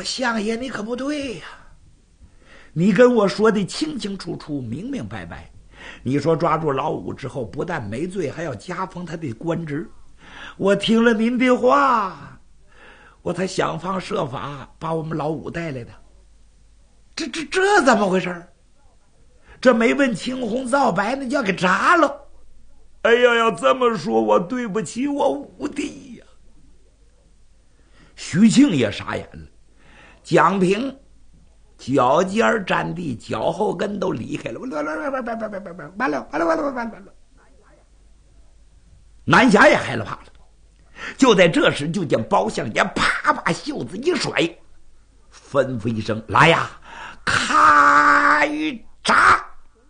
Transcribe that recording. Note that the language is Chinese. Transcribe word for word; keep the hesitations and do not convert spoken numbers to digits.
我相爷，你可不对呀、啊！你跟我说的清清楚楚、明明白白。你说抓住老五之后，不但没罪，还要加封他的官职。我听了您的话，我才想方设法把我们老五带来的。这这这怎么回事？这没问青红皂白，那就要给炸了。哎呀，要这么说，我对不起我五弟呀。徐庆也傻眼了，蒋平脚尖沾地，脚后跟都离开了。完了完了完了完了完了完了完了！南侠也害了怕了。就在这时，就见包相爷啪把袖子一甩，吩咐一声：“来呀，开闸！”